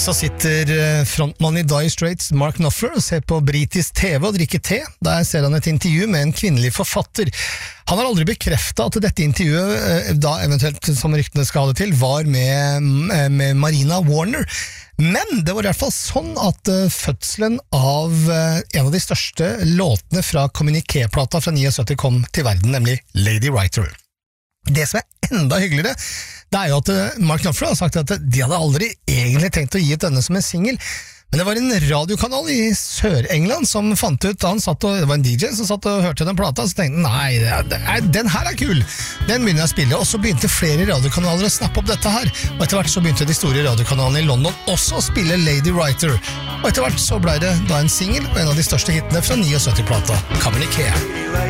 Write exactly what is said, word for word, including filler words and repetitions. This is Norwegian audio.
Så sitter frontmann i Dire Straits, Mark Knopfler, og ser på britisk T V og drikker te. Der ser han et intervju med en kvinnelig forfatter. Han har aldri bekreftet at dette intervjuet, da eventuelt som ryktene skal ha det til, var med, med Marina Warner. Men det var i hvert fall sånn at fødselen av en av de største låtene fra Communique-plata fra syttifire kom til verden, nemlig Lady Writer. Det som er enda hyggeligere, det er jo at Mark Knopfler har sagt at de hadde aldri egentlig tenkt å gi ut denne som en single, men det var en radiokanal i Sør-England som fant ut, han satt og, det var en D J som satt og hørte den plata, så tenkte nei, det er, den her er kul, den begynner jeg å spille, og så begynte flere radiokanaler å snappe opp dette her, og etter hvert så begynte de store radiokanalene i London også å spille Lady Writer, og etter hvert så ble det da en single, og en av de største hitene fra syttifire-plata, Communique.